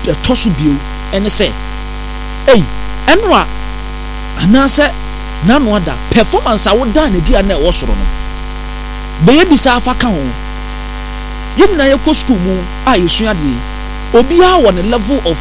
tosu bio ene say enwa anase nanu ada performance a woda na dia na e wo soro no be ye bisa afa ka ho ye nyina ye ko school mu a ye sua de obi a won level of